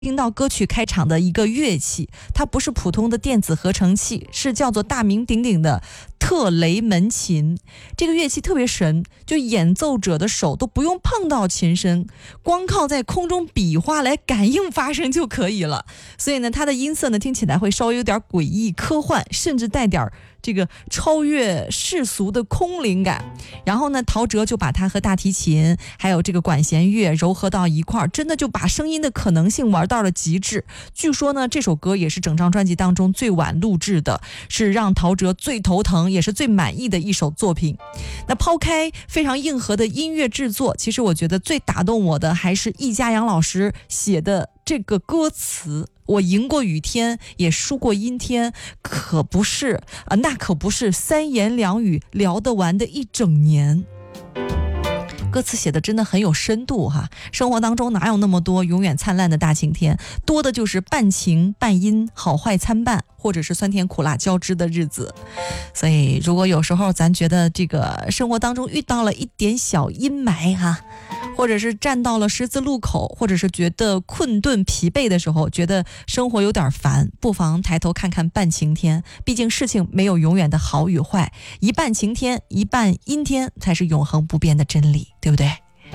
听到歌曲开场的一个乐器，它不是普通的电子合成器，是叫做大名鼎鼎的特雷门琴。这个乐器特别神，就演奏者的手都不用碰到琴身，光靠在空中比划来感应发声就可以了。所以呢，它的音色呢听起来会稍微有点诡异科幻，甚至带点这个超越世俗的空灵感。然后呢，陶喆就把它和大提琴还有这个管弦乐糅合到一块儿，真的就把声音的可能性玩到了极致。据说呢，这首歌也是整张专辑当中最晚录制的，是让陶喆最头疼也是最满意的一首作品。那抛开非常硬核的音乐制作，其实我觉得最打动我的还是易家扬老师写的这个歌词。我赢过雨天，也输过阴天，可不是那可不是三言两语聊得完的一整年。歌词写的真的很有深度哈，生活当中哪有那么多永远灿烂的大晴天，多的就是半晴半阴，好坏参半，或者是酸甜苦辣交织的日子。所以如果有时候咱觉得这个生活当中遇到了一点小阴霾哈，或者是站到了十字路口，或者是觉得困顿疲惫的时候，觉得生活有点烦，不妨抬头看看半晴天。毕竟事情没有永远的好与坏，一半晴天一半阴天才是永恒不变的真理，对不对？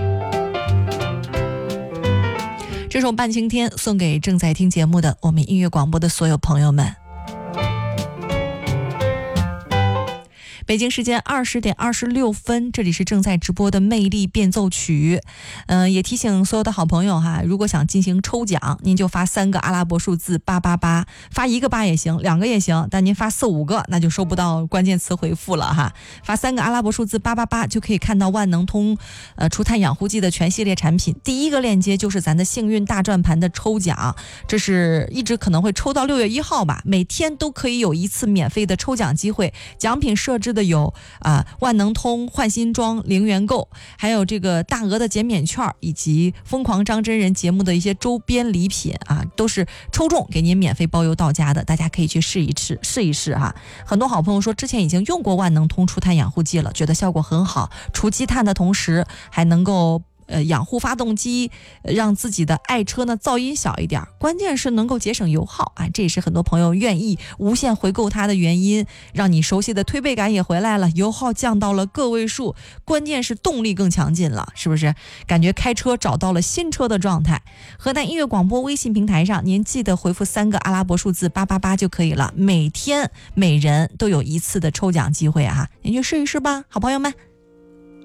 这首半晴天送给正在听节目的我们音乐广播的所有朋友们。北京时间20点26分，这里是正在直播的魅力变奏曲。也提醒所有的好朋友哈，如果想进行抽奖，您就发3个阿拉伯数字888，发1个8也行，2个也行，但您发4、5个那就收不到关键词回复了哈。发3个阿拉伯数字888就可以看到万能通除碳养护剂的全系列产品。第一个链接就是咱的幸运大转盘的抽奖，这是一直可能会抽到6月1号吧，每天都可以有1次免费的抽奖机会。奖品设置的有万能通换新装0元购，还有这个大额的减免券，以及疯狂张真人节目的一些周边礼品啊，都是抽中给您免费包邮到家的，大家可以去试一试哈。很多好朋友说之前已经用过万能通除碳养护剂了，觉得效果很好，除积碳的同时还能够养护发动机，让自己的爱车呢噪音小一点，关键是能够节省油耗啊，这也是很多朋友愿意无限回购它的原因，让你熟悉的推背感也回来了，油耗降到了个位数，关键是动力更强劲了，是不是感觉开车找到了新车的状态？河南音乐广播微信平台上，您记得回复3个阿拉伯数字888就可以了，每天每人都有1次的抽奖机会啊，您去试一试吧，好朋友们。